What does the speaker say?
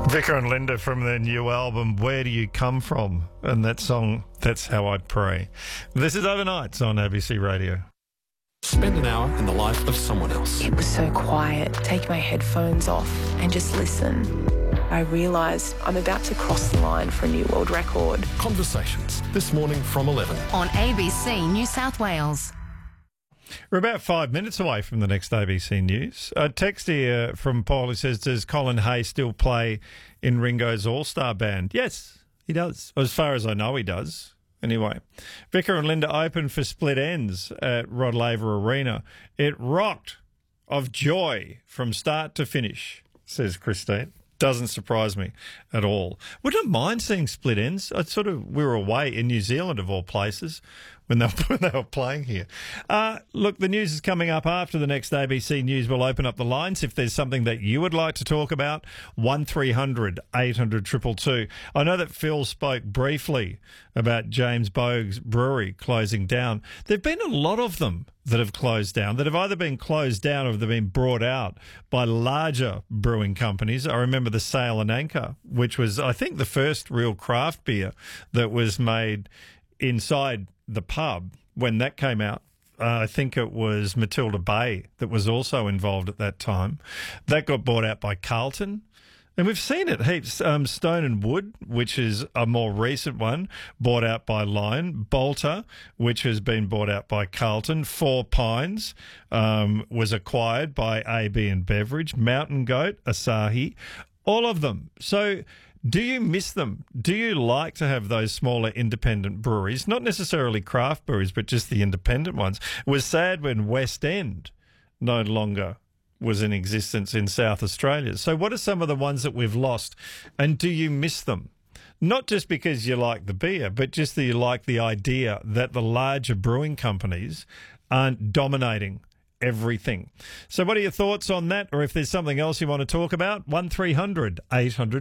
Vicar and Linda from their new album, Where Do You Come From? And that song, That's How I Pray. This is Overnights on ABC Radio. Spend an hour in the life of someone else. It was so quiet. Take my headphones off and just listen. I realised I'm about to cross the line for a new world record. Conversations, this morning from 11. On ABC New South Wales. We're about 5 minutes away from the next ABC News. A text here from Paul who says, does Colin Hay still play in Ringo's All-Star Band? Yes, he does. As far as I know, he does. Anyway, Vicar and Linda open for Split Ends at Rod Laver Arena. It rocked of joy from start to finish, says Christine. Doesn't surprise me at all. Wouldn't mind seeing Split Ends. We were away in New Zealand, of all places, when they were playing here. Look, the news is coming up after the next ABC News. We'll open up the lines if there's something that you would like to talk about. 1300 800 222. I know that Phil spoke briefly about James Boag's Brewery closing down. There have been a lot of them that have closed down, that have either been closed down or they've been brought out by larger brewing companies. I remember the Sail and Anchor, which was, I think, the first real craft beer that was made inside the pub when that came out. I think it was Matilda Bay that was also involved at that time. That got bought out by Carlton. And we've seen it heaps. Stone and Wood, which is a more recent one, bought out by Lion. Bolter, which has been bought out by Carlton. Four Pines was acquired by AB and Beverage. Mountain Goat, Asahi, all of them. So do you miss them? Do you like to have those smaller independent breweries? Not necessarily craft breweries, but just the independent ones. It was sad when West End no longer was in existence in South Australia. So what are some of the ones that we've lost, and do you miss them? Not just because you like the beer, but just that you like the idea that the larger brewing companies aren't dominating everything. So what are your thoughts on that? Or if there's something else you want to talk about, 1300 800